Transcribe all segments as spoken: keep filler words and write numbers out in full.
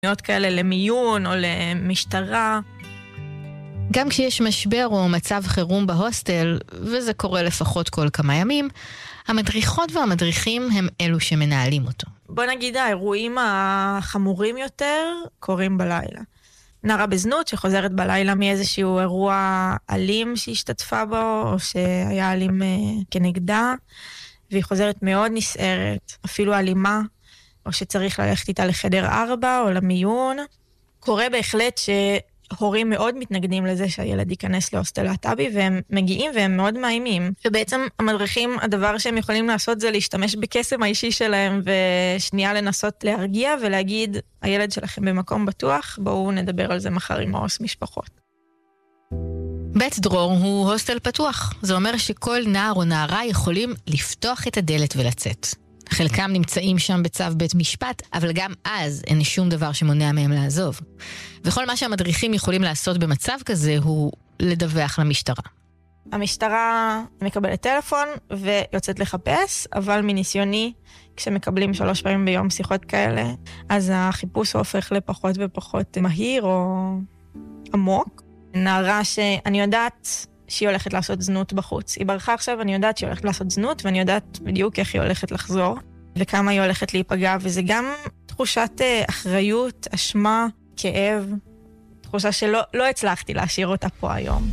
פניות כאלה למיון או למשטרה. גם כשיש משבר או מצב חירום בהוסטל, וזה קורה לפחות כל כמה ימים, המדריכות והמדריכים הם אלו שמנהלים אותו. בוא נגיד, האירועים החמורים יותר קורים בלילה. נערה בזנות שחוזרת בלילה מאיזשהו אירוע אלים שהשתתפה בו, או שהיה אלים כנגדה, והיא חוזרת מאוד נסערת, אפילו אלימה, או שצריך ללכת איתה לחדר ארבע או למיון. קורה בהחלט שהורים מאוד מתנגדים לזה שהילד ייכנס להוסטל להט"בי, והם מגיעים והם מאוד מאיימים. ובעצם המדריכים, הדבר שהם יכולים לעשות זה להשתמש בקסם האישי שלהם, ושנייה לנסות להרגיע ולהגיד, הילד שלכם במקום בטוח, בואו נדבר על זה מחר עם העו"ס משפחות. בית דרור הוא הוסטל פתוח. זה אומר שכל נער או נערה יכולים לפתוח את הדלת ולצאת. חלקם נמצאים שם בצו בית משפט, אבל גם אז אין שום דבר שמונע מהם לעזוב. וכל מה שהמדריכים יכולים לעשות במצב כזה הוא לדווח למשטרה. המשטרה מקבלת טלפון ויוצאת לחפש, אבל מניסיוני, כשמקבלים שלוש פעמים ביום שיחות כאלה, אז החיפוש הופך לפחות ופחות מהיר או עמוק. נערה שאני יודעת שהיא הולכת לעשות זנות בחוץ. היא ברחה עכשיו, אני יודעת שהיא הולכת לעשות זנות, ואני יודעת בדיוק איך היא הולכת לחזור, וכמה היא הולכת להיפגע, וזה גם תחושת אחריות, אשמה, כאב, תחושה שלא לא הצלחתי להשאיר אותה פה היום.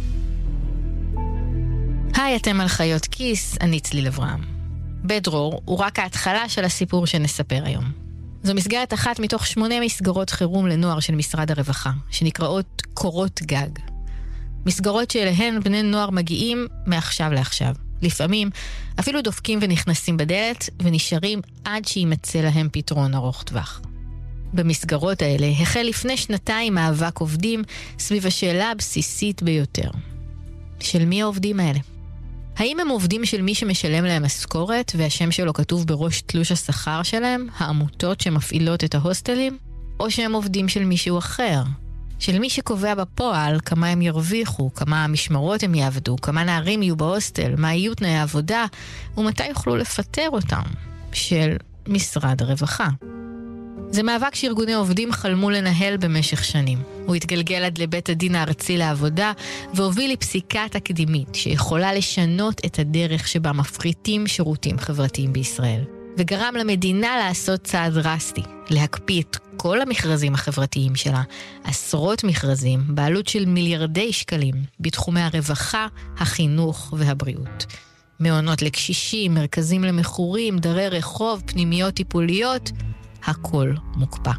היי, אתם על חיות כיס, אני צליל אברהם. בית דרור הוא רק ההתחלה של הסיפור שנספר היום. זו מסגרת אחת מתוך שמונה מסגרות חירום לנוער של משרד הרווחה, שנקראות קורות גג. מסגרות שאליהן בני נוער מגיעים מעכשיו לעכשיו. לפעמים אפילו דופקים ונכנסים בדלת ונשארים עד שימצא להם פתרון ארוך טווח. במסגרות האלה החל לפני שנתיים מאבק עובדים סביב השאלה הבסיסית ביותר. של מי העובדים האלה? האם הם עובדים של מי שמשלם להם משכורת והשם שלו כתוב בראש תלוש השכר שלהם, העמותות שמפעילות את ההוסטלים? או שהם עובדים של מישהו אחר? של מי שקובע בפועל כמה הם ירוויחו, כמה משמרות הם יעבדו, כמה נערים יהיו בהוסטל, מה יהיו תנאי העבודה, ומתי יוכלו לפטר אותם, של משרד הרווחה. זה מאבק שארגוני עובדים חלמו לנהל במשך שנים. הוא התגלגל עד לבית הדין הארצי לעבודה, והוביל לפסיקה תקדימית שיכולה לשנות את הדרך שבה מפריטים שירותים חברתיים בישראל. וגרם למדינה לעשות צעד דרסטי, להקפיא את כל המכרזים החברתיים שלה, עשרות מכרזים, בעלות של מיליארדי שקלים, בתחומי הרווחה, החינוך והבריאות. מעונות לקשישים, מרכזים למכורים, דרי רחוב, פנימיות טיפוליות, הכל מוקפא.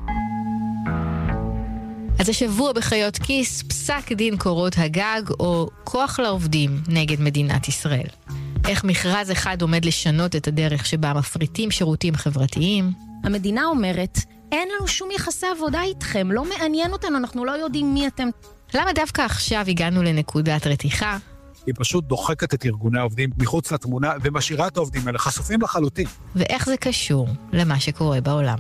אז השבוע בחיות כיס, פסק דין קורות הגג, או כוח לעובדים נגד מדינת ישראל. איך מכרז אחד עומד לשנות את הדרך שבה מפריטים שירותים חברתיים. המדינה אומרת, אין לנו שום יחסי עבודה איתכם, לא מעניין אותנו, אנחנו לא יודעים מי אתם. למה דווקא עכשיו הגענו לנקודת רתיחה? היא פשוט דוחקת את ארגוני העובדים מחוץ לתמונה ומשאירה את העובדים האלה חשופים לחלוטין. ואיך זה קשור למה שקורה בעולם?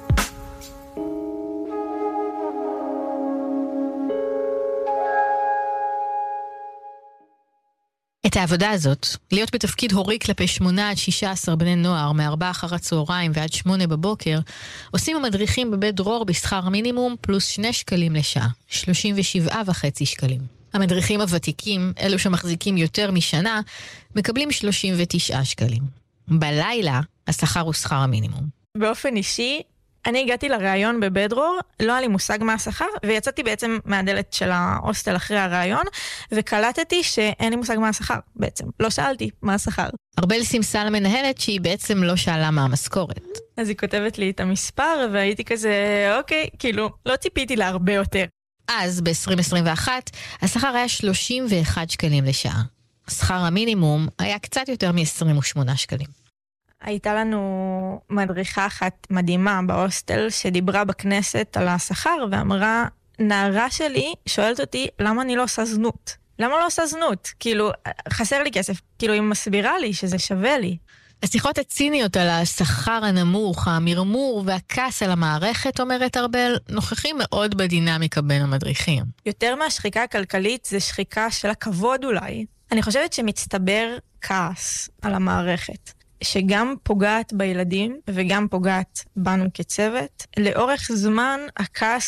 את העבודה הזאת, להיות בתפקיד הורי כלפי שמונה עד שישה עשר בני נוער, מארבע אחר הצהריים ועד שמונה בבוקר, עושים המדריכים בבית דרור בשכר מינימום פלוס שני שקלים לשעה, שלושים ושבעה וחצי שקלים. המדריכים הוותיקים, אלו שמחזיקים יותר משנה, מקבלים שלושים ותשעה שקלים. בלילה, השכר הוא שכר המינימום. באופן אישי, אני הגעתי לראיון בבית דרור, לא היה לי מושג מה השכר, ויצאתי בעצם מהדלת של ההוסטל אחרי הראיון, וקלטתי שאין לי מושג מה השכר בעצם. לא שאלתי מה השכר. ארבל סימסה למנהלת שהיא בעצם לא שאלה מה המשכורת. אז היא כותבת לי את המספר, והייתי כזה, אוקיי, כאילו, לא ציפיתי לה הרבה יותר. אז ב-עשרים עשרים ואחת, השכר היה שלושים ואחד שקלים לשעה. שכר המינימום היה קצת יותר מ-עשרים ושמונה שקלים. הייתה לנו מדריכה אחת מדהימה בהוסטל שדיברה בכנסת על השכר ואמרה, נערה שלי שואלת אותי למה אני לא עושה זנות. למה לא עושה זנות? כאילו, חסר לי כסף. כאילו, היא מסבירה לי שזה שווה לי. השיחות הציניות על השכר הנמוך, המרמור והכעס על המערכת, אומרת ארבל, נוכחים מאוד בדינמיקה בין המדריכים. יותר מהשחיקה הכלכלית זה שחיקה של הכבוד אולי. אני חושבת שמצטבר כעס על המערכת. שגם פוגעת בילדים וגם פוגעת בנו כצוות. לאורך זמן הכעס